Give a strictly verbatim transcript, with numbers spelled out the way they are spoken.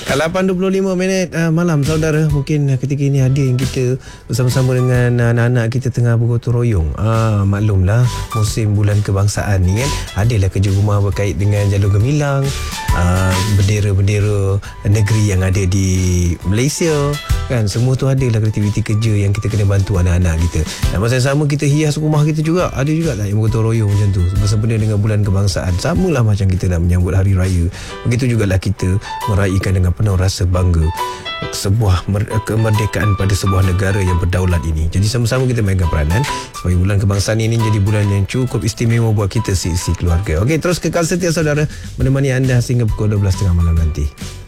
lapan dua puluh lima minit uh, malam saudara. Mungkin uh, ketika ini ada yang kita bersama-sama dengan uh, anak-anak kita tengah bergotong royong. uh, Maklumlah musim bulan kebangsaan ni kan, adalah kerja rumah berkait dengan jalur gemilang, uh, bendera-bendera negeri yang ada di Malaysia kan. Semua tu adalah aktiviti kerja yang kita kena bantu anak-anak kita. Dan masa yang sama kita hias rumah kita juga. Ada juga tak yang bergotong royong macam tu bersempena dengan bulan kebangsaan. Samalah macam kita nak menyambut hari raya, begitu jugalah kita meraihkan dengan penuh rasa bangga sebuah kemerdekaan pada sebuah negara yang berdaulat ini. Jadi sama-sama kita mainkan peranan supaya bulan kebangsaan ini jadi bulan yang cukup istimewa buat kita si-si keluarga. Okey, terus kekal setia saudara menemani anda sehingga pukul dua belas tiga puluh malam nanti.